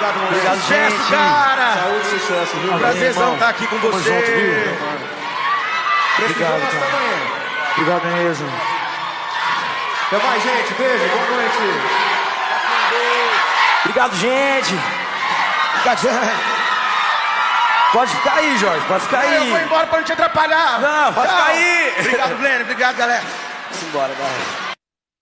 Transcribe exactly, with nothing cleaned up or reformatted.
Obrigado, mano. Obrigado, Sucesso, gente. cara. Saúde e sucesso, viu? Prazerzão estar aqui com Tamo você. junto, viu? Precisou, Obrigado, nós cara. estamos aí. Obrigado mesmo. Até mais, gente. Beijo. Boa noite. Obrigado, gente. Pode ficar aí, Jorge. Pode ficar aí. Eu vou embora pra não te atrapalhar. Não, pode Tchau. ficar aí. Obrigado, Glenn. Obrigado, galera. Simbora, galera.